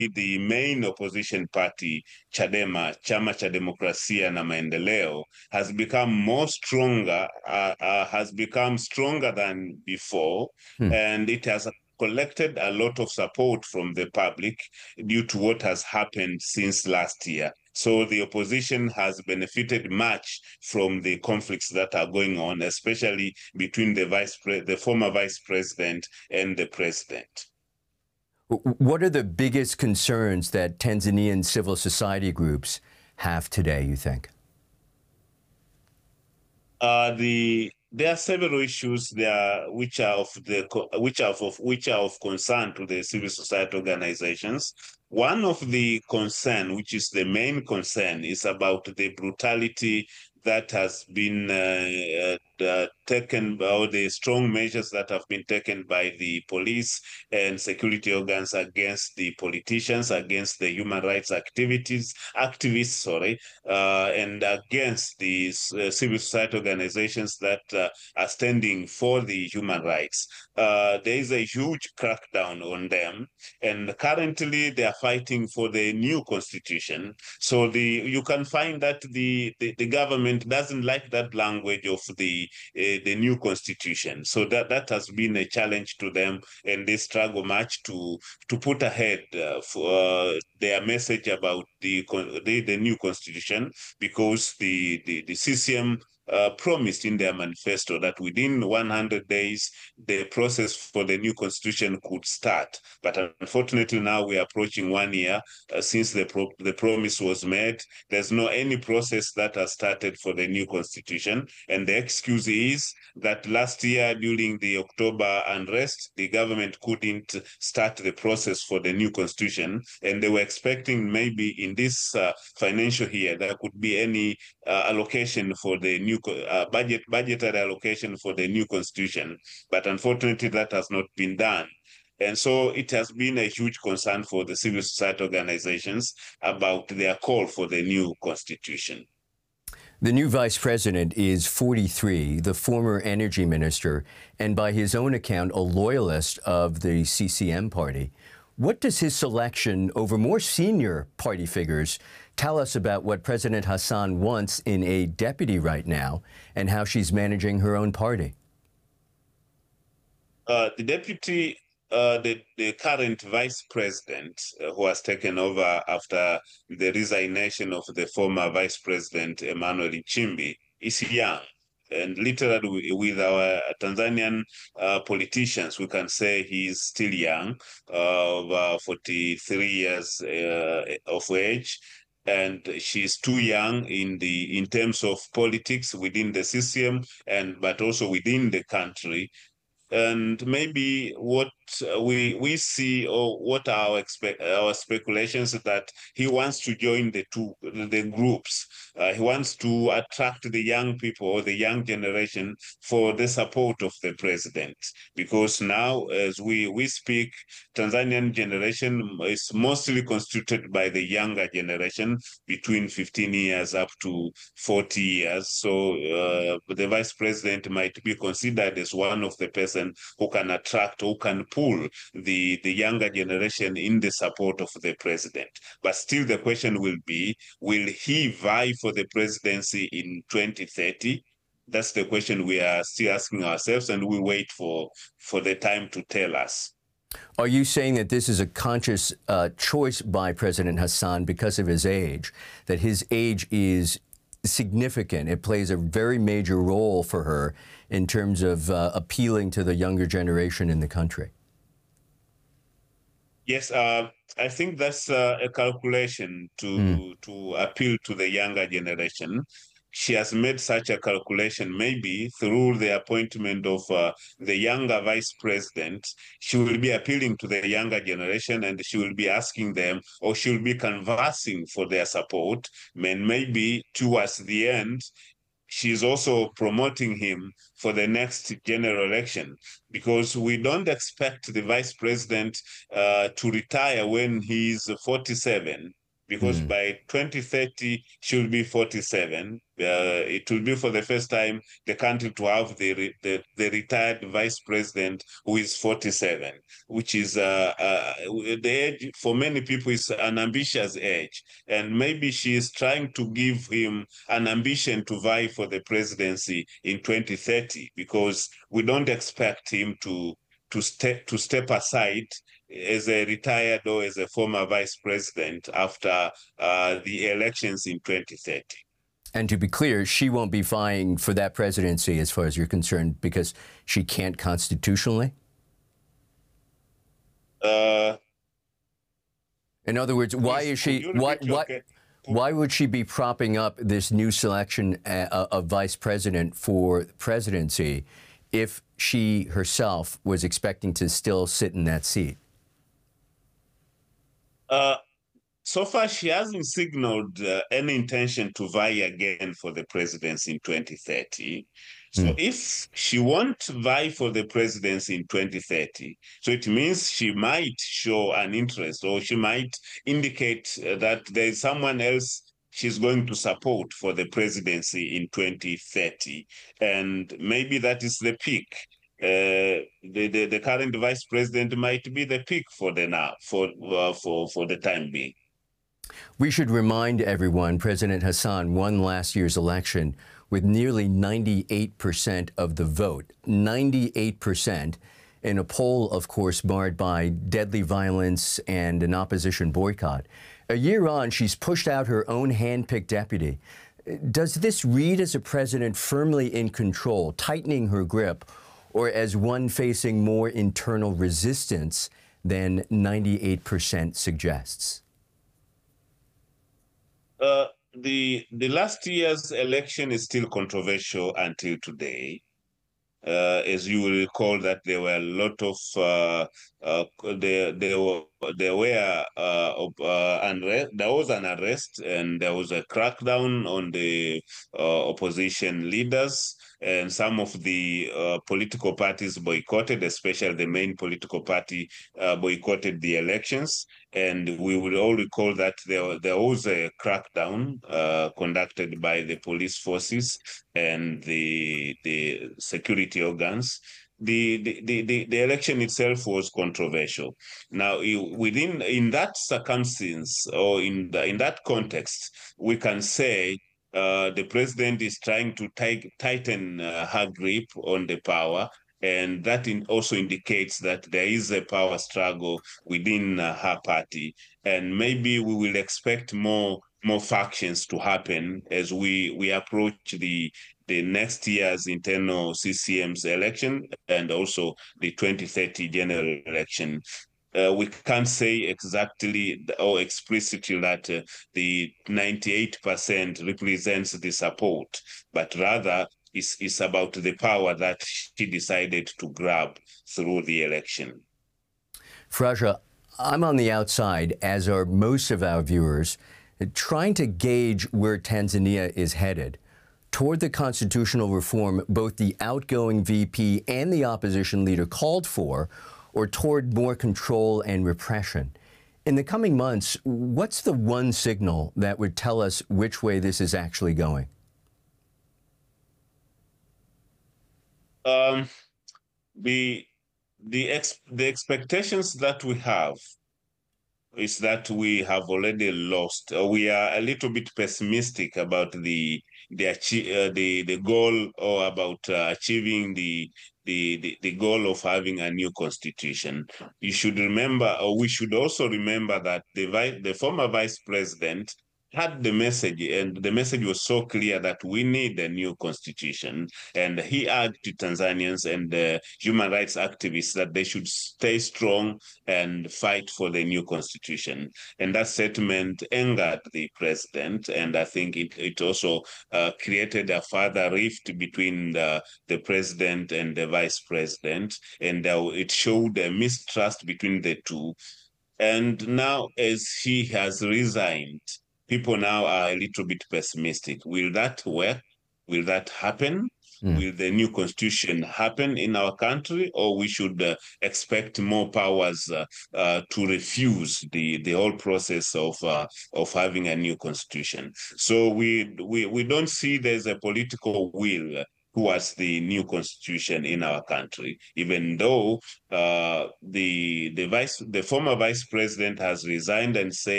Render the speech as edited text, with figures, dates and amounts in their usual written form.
the main opposition party, Chadema, Chama cha Demokrasia na Maendeleo, has become has become stronger than before, and it has collected a lot of support from the public due to what has happened since last year. So the opposition has benefited much from the conflicts that are going on, especially between the former vice president and the president. What are the biggest concerns that Tanzanian civil society groups have today, you think? There are several issues there which are of concern to the civil society organizations. One of the concern, which is the main concern, is about the brutality that has been taken, or the strong measures that have been taken by the police and security organs against the politicians, against the human rights activists, and against the civil society organizations that are standing for the human rights. There is a huge crackdown on them, and currently they are fighting for the new constitution. So you can find that the government doesn't like that language of the new constitution. So that has been a challenge to them, and they struggle much to put ahead for their message about the new constitution, because the CCM promised in their manifesto that within 100 days, the process for the new constitution could start. But unfortunately, now we are approaching 1 year since the promise was made. There's no any process that has started for the new constitution. And the excuse is that last year during the October unrest, the government couldn't start the process for the new constitution. And they were expecting maybe in this financial year, there could be any allocation for the new budgetary allocation for the new constitution. But unfortunately, that has not been done. And so it has been a huge concern for the civil society organizations about their call for the new constitution. The new vice president is 43, the former energy minister, and by his own account, a loyalist of the CCM party. What does his selection over more senior party figures tell us about what President Hassan wants in a deputy right now, and how she's managing her own party? The deputy, the current vice president who has taken over after the resignation of the former vice president, Emmanuel Nchimbi, is young. And literally, with our Tanzanian politicians, we can say he's still young, 43 years of age. And she's too young in terms of politics within the system, but also within the country. And maybe what we see, or what our speculations, is that he wants to join the groups. He wants to attract the young people, or the young generation, for the support of the president. Because now, as we speak, Tanzanian generation is mostly constituted by the younger generation, between 15 years up to 40 years. So the vice president might be considered as one of the person who can attract, who can pull the younger generation in the support of the president. But still the question will be, will he vie for the presidency in 2030? That's the question we are still asking ourselves, and we wait for the time to tell us. Are you saying that this is a conscious choice by President Hassan because of his age, that his age is significant? It plays a very major role for her in terms of appealing to the younger generation in the country? Yes, I think that's a calculation to appeal to the younger generation. She has made such a calculation, maybe through the appointment of the younger vice president. She will be appealing to the younger generation, and she will be asking them, or she will be conversing for their support. And maybe towards the end, she's also promoting him for the next general election, because we don't expect the vice president to retire when he's 47, because by 2030 she'll be 47. It will be for the first time the country to have the retired vice president who is 47, which is the age for many people is an ambitious age, and maybe she is trying to give him an ambition to vie for the presidency in 2030, because we don't expect him to step aside as a retired or as a former vice president after the elections in 2030. And to be clear, she won't be vying for that presidency as far as you're concerned because she can't constitutionally? In other words, why is she? Why would she be propping up this new selection of vice president for presidency if she herself was expecting to still sit in that seat? So far, she hasn't signaled any intention to vie again for the presidency in 2030. So if she won't vie for the presidency in 2030, so it means she might show an interest, or she might indicate that there is someone else she's going to support for the presidency in 2030. And maybe that is the peak. The current vice president might be the peak for the time being. We should remind everyone President Hassan won last year's election with nearly 98% of the vote. 98% in a poll, of course, marred by deadly violence and an opposition boycott. A year on, she's pushed out her own hand-picked deputy. Does this read as a president firmly in control, tightening her grip, or as one facing more internal resistance than 98% suggests? The last year's election is still controversial until today. As you will recall, that there were a lot of there was an arrest and there was a crackdown on the opposition leaders, and some of the political parties boycotted, especially the main political party boycotted the elections. And we will all recall that there was a crackdown conducted by the police forces and the security organs. The election itself was controversial. Now, in that circumstance, or in that context, we can say the president is trying to tighten her grip on the power, and that also indicates that there is a power struggle within her party, and maybe we will expect more factions to happen as we approach the next year's internal CCM's election and also the 2030 general election. We can't say exactly or explicitly that the 98% represents the support, but rather it's about the power that she decided to grab through the election. Faraja, I'm on the outside, as are most of our viewers, trying to gauge where Tanzania is headed. Toward the constitutional reform both the outgoing VP and the opposition leader called for, or toward more control and repression. In the coming months, what's the one signal that would tell us which way this is actually going? The expectations that we have is that we have already lost. We are a little bit pessimistic about the goal, or about achieving the goal of having a new constitution. You should remember, or we should also remember, that the former vice president had the message, and the message was so clear that we need a new constitution. And he urged Tanzanians and human rights activists that they should stay strong and fight for the new constitution. And that statement angered the president, and I think it also created a further rift between the president and the vice president, and it showed a mistrust between the two. And now, as he has resigned, people now are a little bit pessimistic. Will that work? Will that happen? will the new constitution happen in our country, or we should expect more powers to refuse the whole process of having a new constitution? So we don't see there's a political will towards the new constitution in our country, even though the former vice president has resigned and said